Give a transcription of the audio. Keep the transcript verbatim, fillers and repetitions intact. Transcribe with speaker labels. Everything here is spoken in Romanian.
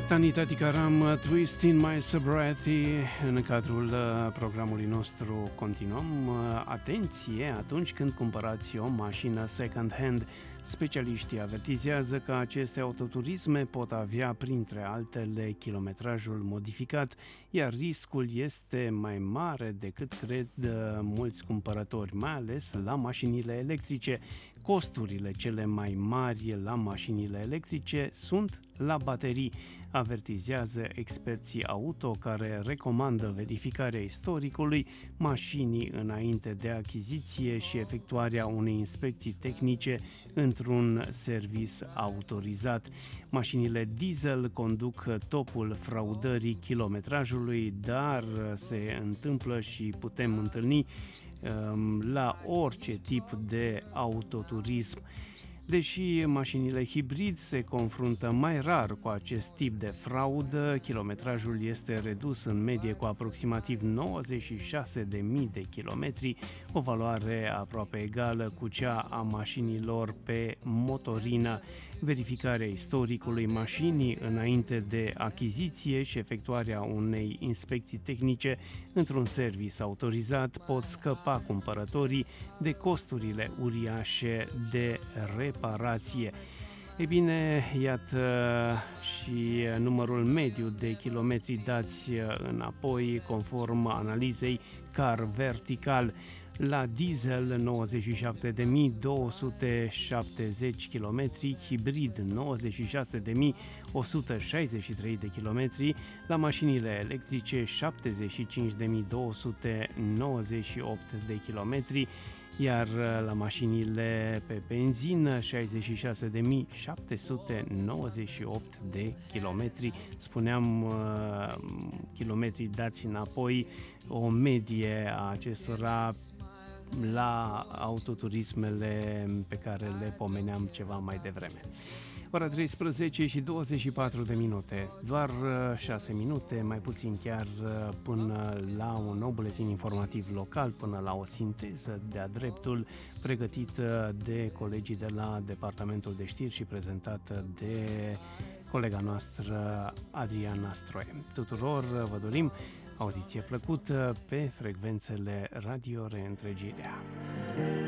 Speaker 1: Tanitati Caram, Twist in My Sobriety. În cadrul programului nostru continuăm. Atenție, atunci când cumpărați o mașină second hand, specialiștii avertizează că aceste autoturisme pot avea, printre altele, kilometrajul modificat, iar riscul este mai mare decât cred mulți cumpărători, mai ales la mașinile electrice. Costurile cele mai mari la mașinile electrice sunt la baterii, avertizează experții auto care recomandă verificarea istoricului mașinii înainte de achiziție și efectuarea unei inspecții tehnice într-un servis autorizat. Mașinile diesel conduc topul fraudării kilometrajului, dar se întâmplă și putem întâlni um, la orice tip de autoturism. Deși mașinile hibrid se confruntă mai rar cu acest tip de fraudă, kilometrajul este redus în medie cu aproximativ nouăzeci și șase de mii de kilometri, o valoare aproape egală cu cea a mașinilor pe motorină. Verificarea istoricului mașinii înainte de achiziție și efectuarea unei inspecții tehnice într-un servis autorizat pot scăpa cumpărătorii de costurile uriașe de reparație. Ei bine, iată și numărul mediu de kilometri dați înapoi conform analizei Car Vertical. La diesel nouăzeci și șapte de mii două sute șaptezeci kilometri, hibrid nouăzeci și șase de mii o sută șaizeci și trei de kilometri, la mașinile electrice șaptezeci și cinci de mii două sute nouăzeci și opt de kilometri, iar la mașinile pe benzină șaizeci și șase de mii șapte sute nouăzeci și opt de kilometri. Spuneam uh, kilometri dați înapoi, o medie a acestora la autoturismele pe care le pomeneam ceva mai devreme. Ora treisprezece și douăzeci și patru de minute, doar șase minute, mai puțin chiar, până la un nou buletin informativ local, până la o sinteză de-a dreptul pregătită de colegii de la Departamentul de Știri și prezentată de colega noastră Adriana Stroie. Tuturor vă dorim audiție plăcută pe frecvențele Radio Reîntregirea.